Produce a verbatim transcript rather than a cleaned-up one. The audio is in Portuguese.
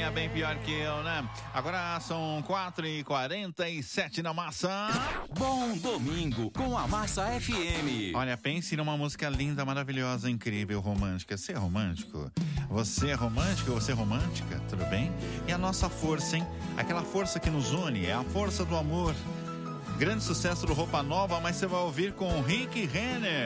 é bem pior que eu, né? Agora são quatro e quarenta e sete na Massa. Bom domingo com a Massa F M. Olha, pense numa música linda, maravilhosa, incrível, romântica. Você é romântico? Você é romântico ou você é romântica? Tudo bem? E a nossa força, hein? Aquela força que nos une, é a força do amor. Grande sucesso do Roupa Nova, mas você vai ouvir com Rick Renner.